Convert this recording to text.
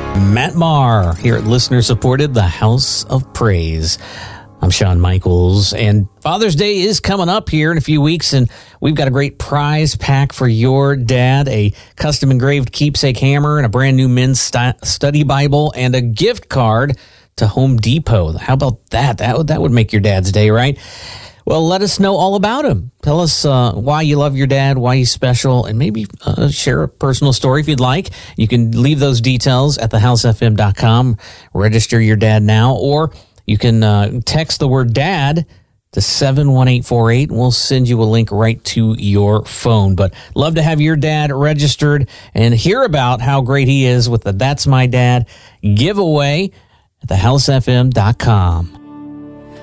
Matt Maher here at Listener Supported, the House of Praise. I'm Shawn Michaels, and Father's Day is coming up here in a few weeks, and we've got a great prize pack for your dad, a custom engraved keepsake hammer and a brand new men's study Bible and a gift card to Home Depot. How about that? That would make your dad's day, right? Well, let us know all about him. Tell us why you love your dad, why he's special, and maybe share a personal story if you'd like. You can leave those details at thehousefm.com. Register your dad now, or you can text the word dad to 71848, and we'll send you a link right to your phone. But love to have your dad registered and hear about how great he is with the That's My Dad giveaway at thehousefm.com.